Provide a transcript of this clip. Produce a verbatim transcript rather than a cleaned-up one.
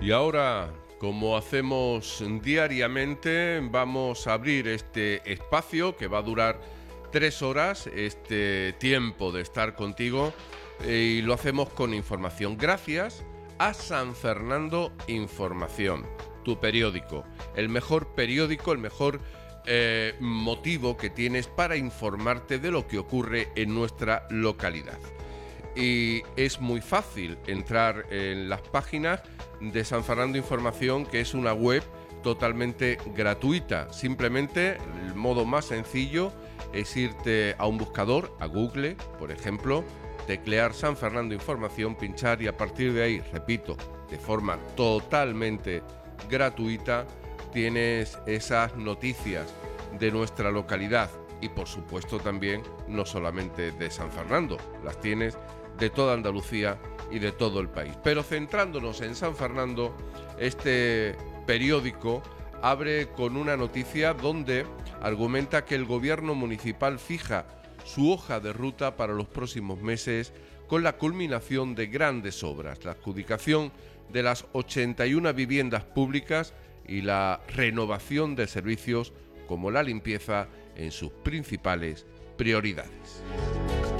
Y ahora, como hacemos diariamente, vamos a abrir este espacio que va a durar tres horas, este tiempo de estar contigo, y lo hacemos con información. Gracias a San Fernando Información, tu periódico, el mejor periódico, el mejor eh, motivo que tienes para informarte de lo que ocurre en nuestra localidad. Y es muy fácil entrar en las páginas de San Fernando Información, que es una web totalmente gratuita. Simplemente el modo más sencillo es irte a un buscador, a Google, por ejemplo, teclear San Fernando Información, pinchar y a partir de ahí, repito, de forma totalmente gratuita, tienes esas noticias de nuestra localidad y por supuesto también no solamente de San Fernando, las tienes de toda Andalucía y de todo el país. Pero centrándonos en San Fernando, este periódico abre con una noticia donde argumenta que el gobierno municipal fija su hoja de ruta para los próximos meses con la culminación de grandes obras, la adjudicación de las ochenta y una viviendas públicas y la renovación de servicios como la limpieza en sus principales prioridades.